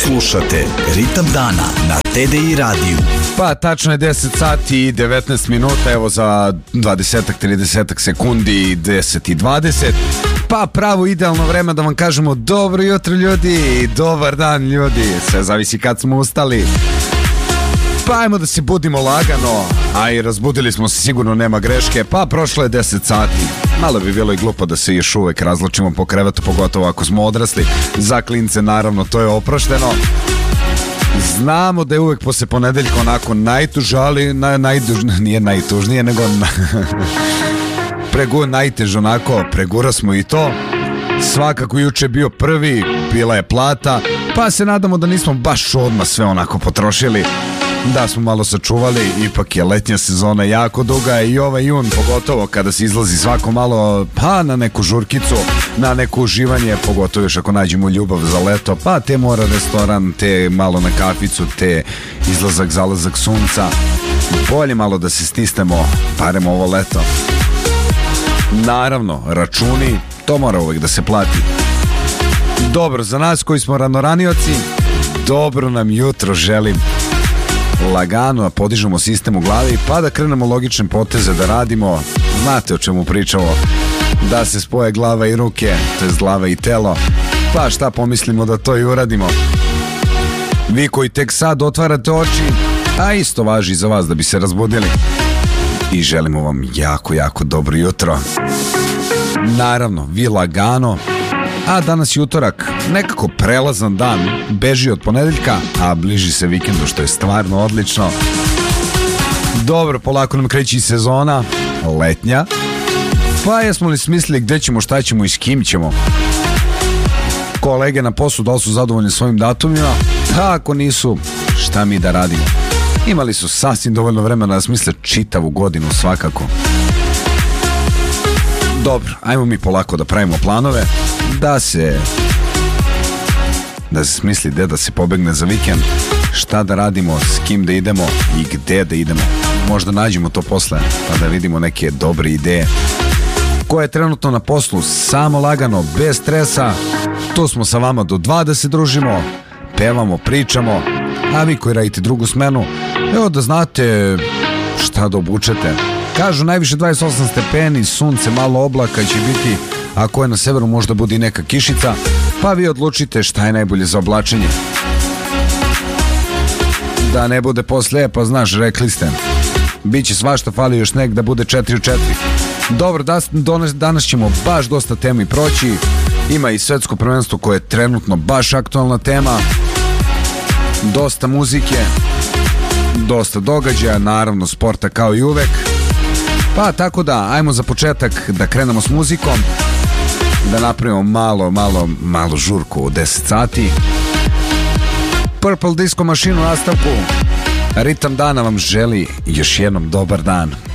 Slušate Ritam dana na TDI radiju. Pa tačno je 10 sati i 19 minuta, evo za 20-30 sekundi 10 i 20. Pa pravo idealno vreme da vam kažemo dobro jutro ljudi, dobar dan ljudi, sve zavisi kad smo ustali. Pa ajmo da se budimo lagano, a i razbudili smo se, sigurno nema greške, pa prošlo je 10 sati. Malo bi bilo i glupo da se još uvek razlačimo po krevetu, pogotovo ako smo odrasli. Za klince naravno to je oprošteno. Znamo da je uvek posle ponedeljka onako najtuže, ali nije najtužnije, nego najteže onako, pregura smo i to. Svakako juče je bio prvi, bila je plata, pa se nadamo da nismo baš odmah sve onako potrošili, da smo malo sačuvali. Ipak je letnja sezona jako duga i ovaj jun, pogotovo kada se izlazi svako malo pa na neku žurkicu, na neko uživanje, pogotovo još ako nađemo ljubav za leto, pa te mora restoran, te malo na kaficu, te izlazak, zalazak sunca. Bolje malo da se stisnemo, barem ovo leto. Naravno, računi, to mora uvijek da se plati. Dobro, za nas koji smo ranoranioci, dobro nam jutro želim. Lagano da podižemo sistem u glavi, pa da krenemo logične poteze da radimo. Znate o čemu pričamo, da se spoje glava i ruke, to je glava i telo, pa šta pomislimo da to i uradimo. Vi koji tek sad otvarate oči, a isto važi za vas da bi se razbudili, i želimo vam jako dobro jutro. Naravno, vi lagano, a danas je utorak, nekako prelazan dan, beži od ponedeljka, a bliži se vikendu, što je stvarno odlično. Dobro, polako nam kreće i sezona, letnja, pa jesmo li smislili gde ćemo, šta ćemo i s kim ćemo? Kolege na poslu, da li su zadovoljni svojim datumima? Ako nisu, šta mi da radimo? Imali su sasvim dovoljno vremena da smisle čitavu godinu svakako. Dobro, ajmo mi polako da pravimo planove, da se smisli gde da se pobegne za vikend, šta da radimo, s kim da idemo i gde da idemo. Možda nađemo to posle, pa da vidimo neke dobre ideje. Ko je trenutno na poslu, samo lagano, bez stresa, tu smo sa vama do 2 da se družimo, pevamo, pričamo, a vi koji radite drugu smenu, evo da znate šta da obučete. Kažu najviše 28 stepeni, sunce, malo oblaka će biti, ako je na severu možda bude i neka kišica, pa vi odlučite šta je najbolje za oblačenje. Da ne bude posle, pa znaš, rekli ste, biće svašta, fali još sneg da bude 4 u 4. Dobro, danas ćemo baš dosta temi proći, ima i svetsko prvenstvo koje je trenutno baš aktualna tema, dosta muzike, dosta događaja, naravno sporta kao i uvek. Pa tako da, ajmo za početak da krenemo s muzikom, da napravimo malo žurku u 10 sati. Purple Disco Machine u nastavku. Ritam dana vam želi još jednom dobar dan.